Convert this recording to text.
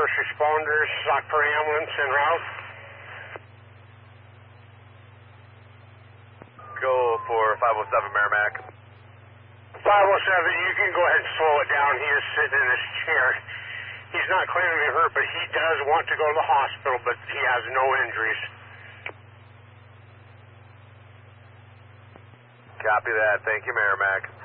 First responders, Stockport ambulance en route. Go for 507 Merrimack. 507, you can go ahead and slow it down. He is sitting in his chair. He's not clearly hurt, but he does want to go to the hospital, but he has no injuries. Copy that. Thank you, Merrimack.